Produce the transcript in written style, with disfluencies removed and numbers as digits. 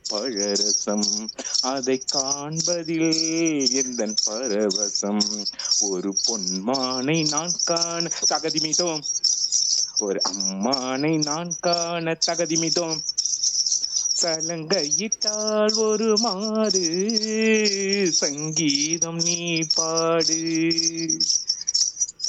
பழரசம், அதை காண்பதில் எந்தன் பரவசம். ஒரு பொன்மானை நான் காண தகதிமிதோம், ஒரு அம்மானை நான் காண தகதிமிதோம். சலங்கையிட்டால் ஒரு மாறு, சங்கீதம் நீ பாடு.